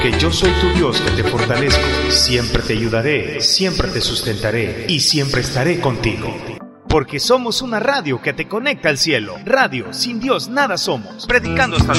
Que yo soy tu Dios que te fortalezco, siempre te ayudaré, siempre te sustentaré y siempre estaré contigo. Porque somos una radio que te conecta al cielo. Radio, sin Dios nada somos. Predicando hasta